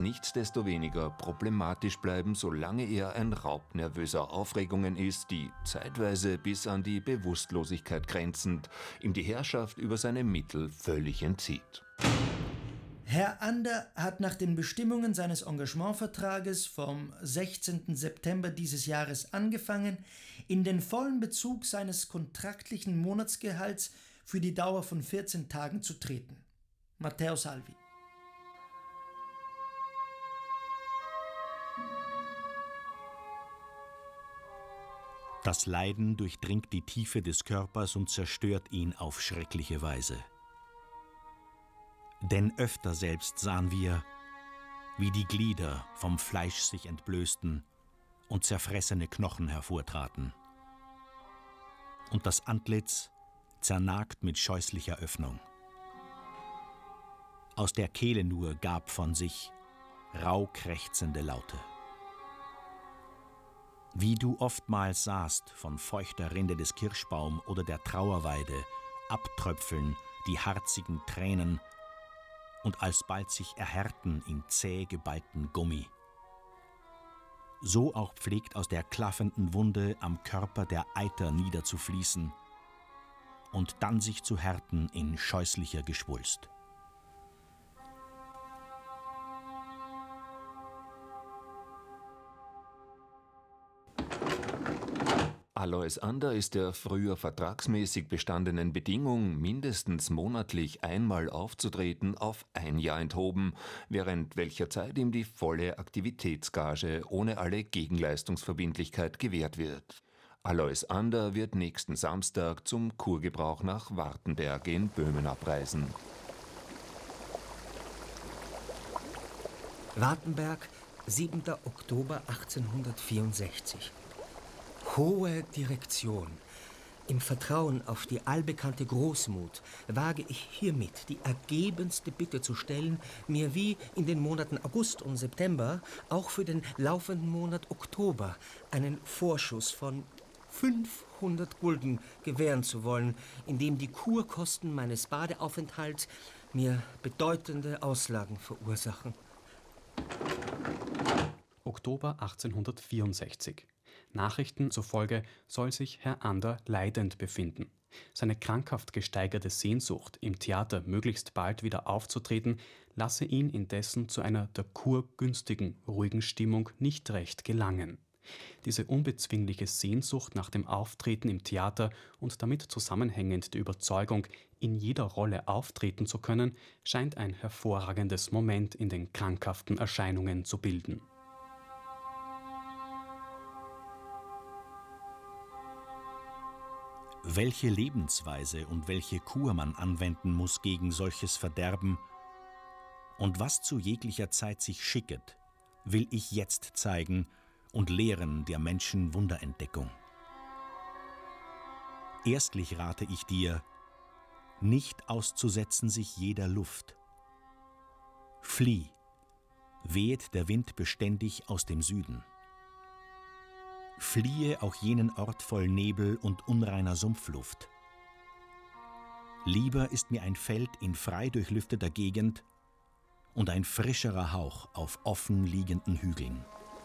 nichtsdestoweniger problematisch bleiben, solange er ein Raub nervöser Aufregungen ist, die zeitweise bis an die Bewusstlosigkeit grenzend ihm die Herrschaft über seine Mittel völlig entzieht. Herr Ander hat nach den Bestimmungen seines Engagementvertrages vom 16. September dieses Jahres angefangen, in den vollen Bezug seines kontraktlichen Monatsgehalts für die Dauer von 14 Tagen zu treten. Matteo Salvi. Das Leiden durchdringt die Tiefe des Körpers und zerstört ihn auf schreckliche Weise. Denn öfter selbst sahen wir, wie die Glieder vom Fleisch sich entblößten und zerfressene Knochen hervortraten. Und das Antlitz zernagt mit scheußlicher Öffnung. Aus der Kehle nur gab von sich rauh krächzende Laute. Wie du oftmals sahst von feuchter Rinde des Kirschbaum oder der Trauerweide abtröpfeln die harzigen Tränen und alsbald sich erhärten in zäh geballten Gummi. So auch pflegt aus der klaffenden Wunde am Körper der Eiter niederzufließen und dann sich zu härten in scheußlicher Geschwulst. Alois Ander ist der früher vertragsmäßig bestandenen Bedingung, mindestens monatlich einmal aufzutreten, auf ein Jahr enthoben, während welcher Zeit ihm die volle Aktivitätsgage ohne alle Gegenleistungsverbindlichkeit gewährt wird. Alois Ander wird nächsten Samstag zum Kurgebrauch nach Wartenberg in Böhmen abreisen. Wartenberg, 7. Oktober 1864. Hohe Direktion, im Vertrauen auf die allbekannte Großmut wage ich hiermit die ergebenste Bitte zu stellen, mir wie in den Monaten August und September auch für den laufenden Monat Oktober einen Vorschuss von 500 Gulden gewähren zu wollen, indem die Kurkosten meines Badeaufenthalts mir bedeutende Auslagen verursachen. Oktober 1864. Nachrichten zufolge soll sich Herr Ander leidend befinden. Seine krankhaft gesteigerte Sehnsucht, im Theater möglichst bald wieder aufzutreten, lasse ihn indessen zu einer der Kur günstigen, ruhigen Stimmung nicht recht gelangen. Diese unbezwingliche Sehnsucht nach dem Auftreten im Theater und damit zusammenhängend die Überzeugung, in jeder Rolle auftreten zu können, scheint ein hervorragendes Moment in den krankhaften Erscheinungen zu bilden. Welche Lebensweise und welche Kur man anwenden muss gegen solches Verderben und was zu jeglicher Zeit sich schicket, will ich jetzt zeigen und lehren der Menschen Wunderentdeckung. Erstlich rate ich dir, nicht auszusetzen sich jeder Luft. Flieh, wehet der Wind beständig aus dem Süden. Fliehe auch jenen Ort voll Nebel und unreiner Sumpfluft. Lieber ist mir ein Feld in frei durchlüfteter Gegend und ein frischerer Hauch auf offen liegenden Hügeln.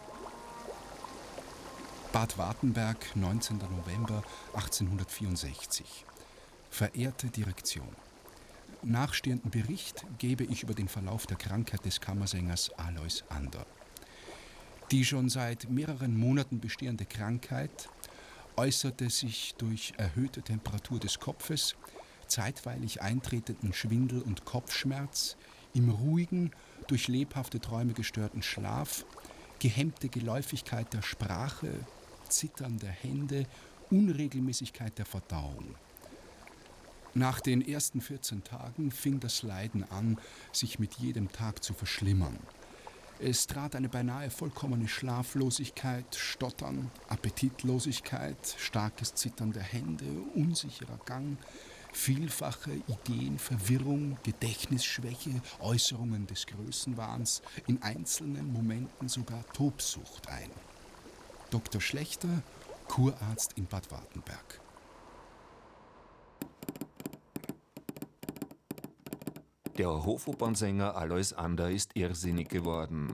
Bad Wartenberg, 19. November 1864. Verehrte Direktion, nachstehenden Bericht gebe ich über den Verlauf der Krankheit des Kammersängers Alois Ander. Die schon seit mehreren Monaten bestehende Krankheit äußerte sich durch erhöhte Temperatur des Kopfes, zeitweilig eintretenden Schwindel und Kopfschmerz, im ruhigen, durch lebhafte Träume gestörten Schlaf, gehemmte Geläufigkeit der Sprache, Zittern der Hände, Unregelmäßigkeit der Verdauung. Nach den ersten 14 Tagen fing das Leiden an, sich mit jedem Tag zu verschlimmern. Es trat eine beinahe vollkommene Schlaflosigkeit, Stottern, Appetitlosigkeit, starkes Zittern der Hände, unsicherer Gang, vielfache Ideenverwirrung, Gedächtnisschwäche, Äußerungen des Größenwahns, in einzelnen Momenten sogar Tobsucht ein. Dr. Schlechter, Kurarzt in Bad Wartenberg. Der Hofopernsänger Alois Ander ist irrsinnig geworden.